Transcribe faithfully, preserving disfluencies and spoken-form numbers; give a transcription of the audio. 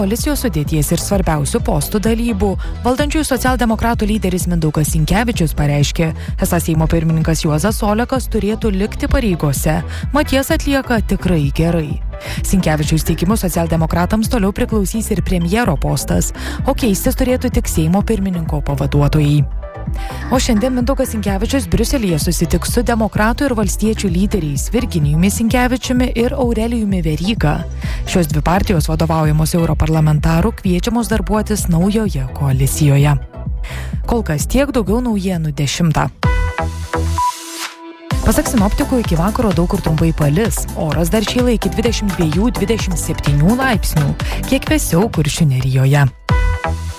Koalicijos sudėties ir svarbiausių postų dalybų. Valdančiųjų socialdemokratų lyderis Mindaugas Sinkevičius pareiškė, esą Seimo pirmininkas Juozas Olekas turėtų likti pareigose, mat jas atlieka tikrai gerai. Sinkevičiaus teigimu socialdemokratams toliau priklausys ir premjero postas, o keistis turėtų tik Seimo pirmininko pavaduotojai. O šiandien Mindaugas Sinkevičius Briuselyje susitiks su demokratų ir valstiečių lyderiais Virginijumi Sinkevičiumi ir Aurelijumi Veryga. Šios dvi partijos vadovaujamos europarlamentarų kviečiamos darbuotis naujoje koalicijoje. Kol kas tiek, daugiau naujienų dešimtą. Pasak sinoptikų, iki vakaro daug kur trumpai palis. Oras dar šyla iki dvidešimt dviejų dvidešimt septynių laipsnių, kiek vėsiau Kuršių nerijoje.